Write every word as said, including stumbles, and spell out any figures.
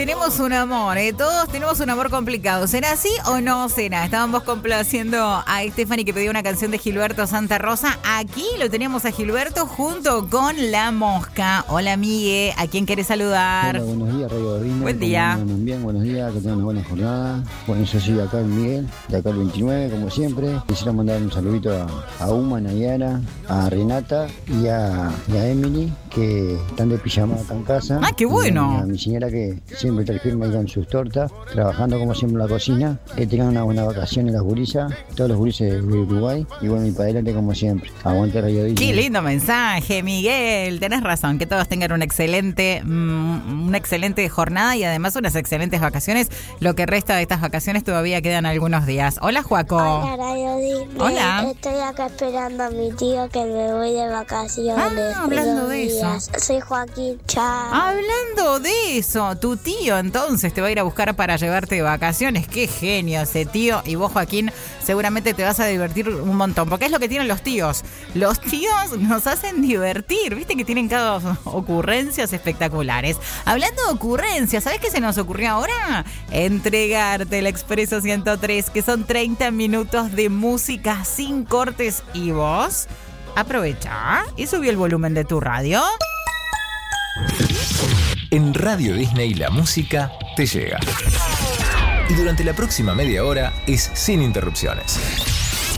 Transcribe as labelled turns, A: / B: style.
A: tenemos un amor, ¿eh? Todos tenemos un amor complicado. ¿Será así o no será? Estábamos complaciendo a Stephanie que pedía una canción de Gilberto Santa Rosa. Aquí lo teníamos a Gilberto junto con La Mosca. Hola, Migue. ¿A quién querés saludar?
B: Hola, buenos días, Radio Ordina.
A: Buen día.
B: Bien, buenos días, que tengan una buena jornada. Bueno, yo soy acá en Miguel, de acá el veintinueve, como siempre. Quisiera mandar un saludito a, a Uma, Nayara, a Renata y a, y a Emily, que están de pijama acá en casa.
A: ¡Ah, qué bueno!
B: Y a, a mi señora, que siempre está firme ahí con sus tortas, trabajando como siempre en la cocina. Que tengan una buena vacación en las gurisas, todos los gurises de Uruguay. Y bueno, y para adelante como siempre. Aguante Radio Ordina.
A: Qué lindo mensaje, Miguel. Tenés razón, que todos tengan una excelente, mmm, una excelente jornada y además unas excelentes vacaciones. Lo que resta de estas vacaciones todavía quedan algunos días. Hola, Joaco.
C: Hola, Radio Disney.
A: Hola.
C: Estoy acá esperando a mi tío que me voy de vacaciones.
A: Ah, hablando de
C: días. eso. Soy Joaquín. Chao.
A: Hablando de eso, tu tío entonces te va a ir a buscar para llevarte de vacaciones. Qué genio ese tío. Y vos, Joaquín, seguramente te vas a divertir un montón. Porque es lo que tienen los tíos. Los tíos nos hacen divertir. Viste que tienen cada ocurrencias espectaculares. Hablando de ocurrencias, ¿sabés qué se nos ocurrió ahora? Entregarte el Expreso ciento tres, que son treinta minutos de música sin cortes. ¿Y vos? Aprovecha y subí el volumen de tu radio.
D: En Radio Disney la música te llega. Y durante la próxima media hora es sin interrupciones.